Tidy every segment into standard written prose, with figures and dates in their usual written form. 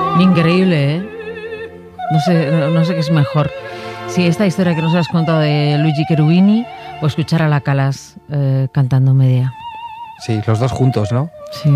Increíble, ¿eh? No sé qué es mejor. Si esta historia que nos has contado de Luigi Cherubini o escuchar a la Calas cantando Medea. Sí, los dos juntos, ¿no? Sí.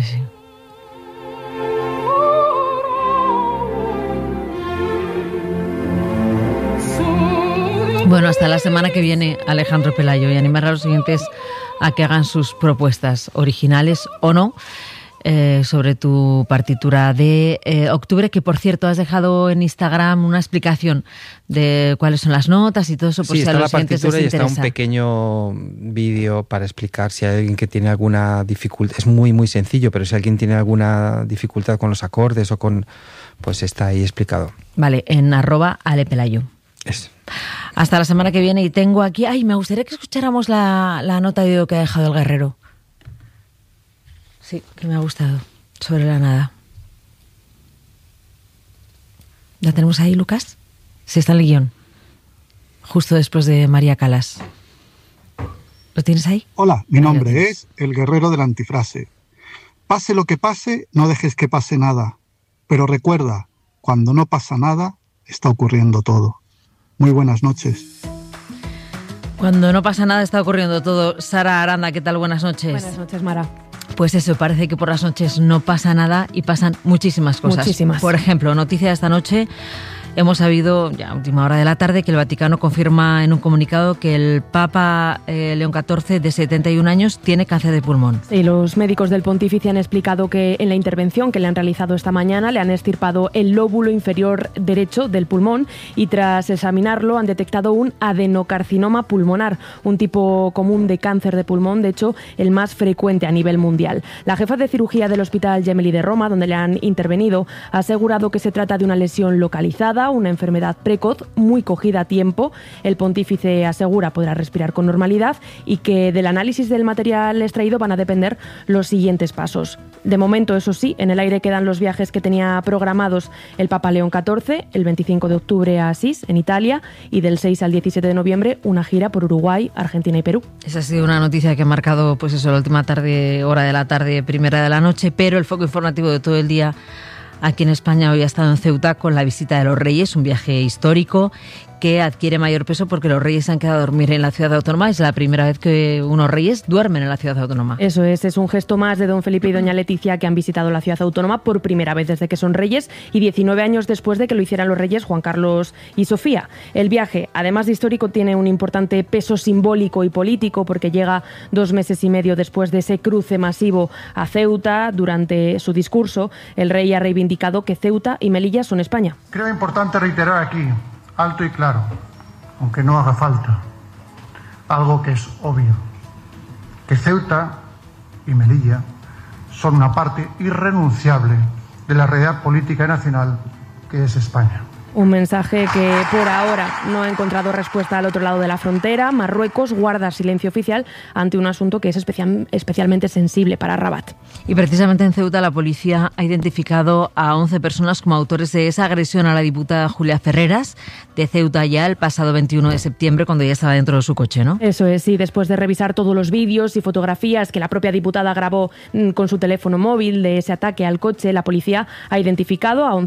Bueno, hasta la semana que viene, Alejandro Pelayo, y animar a los siguientes a que hagan sus propuestas, originales o no, sobre tu partitura de octubre, que por cierto has dejado en Instagram una explicación de cuáles son las notas y todo eso, por sí, si a los siguientes les interesa. Sí, está la partitura y está un pequeño vídeo para explicar si hay alguien que tiene alguna dificultad. Es muy, muy sencillo, pero si alguien tiene alguna dificultad con los acordes o con... pues está ahí explicado. Vale, en @alepelayo. Es. Hasta la semana que viene. Y tengo aquí... Ay, me gustaría que escucháramos la nota de audio que ha dejado el Guerrero. Sí, que me ha gustado. Sobre la nada. ¿La tenemos ahí, Lucas? Sí, está en el guión. Justo después de María Calas. ¿Lo tienes ahí? Hola, mi nombre es el Guerrero de la Antifrase. Pase lo que pase, no dejes que pase nada. Pero recuerda, cuando no pasa nada, está ocurriendo todo. Muy buenas noches. Cuando no pasa nada está ocurriendo todo. Sara Aranda, ¿qué tal? Buenas noches. Buenas noches, Mara. Pues eso, parece que por las noches no pasa nada y pasan muchísimas cosas. Muchísimas. Por ejemplo, noticia de esta noche, hemos sabido ya a última hora de la tarde que el Vaticano confirma en un comunicado que el Papa León XIV, de 71 años, tiene cáncer de pulmón. Sí, los médicos del pontífice han explicado que en la intervención que le han realizado esta mañana le han extirpado el lóbulo inferior derecho del pulmón y tras examinarlo han detectado un adenocarcinoma pulmonar, un tipo común de cáncer de pulmón, de hecho el más frecuente a nivel mundial. La jefa de cirugía del Hospital Gemelli de Roma, donde le han intervenido, ha asegurado que se trata de una lesión localizada, una enfermedad precoz muy cogida a tiempo. El pontífice asegura podrá respirar con normalidad y que del análisis del material extraído van a depender los siguientes pasos. De momento, eso sí, en el aire quedan los viajes que tenía programados el Papa León XIV, el 25 de octubre a Asís, en Italia, y del 6 al 17 de noviembre una gira por Uruguay, Argentina y Perú. Esa ha sido una noticia que ha marcado, pues eso, la última tarde, hora de la tarde, primera de la noche, pero el foco informativo de todo el día aquí en España hoy ha estado en Ceuta con la visita de los Reyes, un viaje histórico que adquiere mayor peso porque los Reyes se han quedado a dormir en la ciudad autónoma. Es la primera vez que unos Reyes duermen en la ciudad autónoma. Eso es un gesto más de don Felipe y doña Leticia, que han visitado la ciudad autónoma por primera vez desde que son Reyes y 19 años después de que lo hicieran los Reyes Juan Carlos y Sofía. El viaje, además de histórico, tiene un importante peso simbólico y político porque llega 2 meses y medio después de ese cruce masivo a Ceuta. Durante su discurso, el rey ha reivindicado que Ceuta y Melilla son España. Creo importante reiterar aquí, alto y claro, aunque no haga falta, algo que es obvio, que Ceuta y Melilla son una parte irrenunciable de la realidad política nacional que es España. Un mensaje que por ahora no ha encontrado respuesta al otro lado de la frontera. Marruecos guarda silencio oficial ante un asunto que es especialmente sensible para Rabat. Y precisamente en Ceuta la policía ha identificado a 11 personas como autores de esa agresión a la diputada Julia Ferreras de Ceuta ya el pasado 21 de septiembre, cuando ella estaba dentro de su coche, ¿no? Eso es, sí, después de revisar todos los vídeos y fotografías que la propia diputada grabó con su teléfono móvil de ese ataque al coche, la policía ha identificado a 11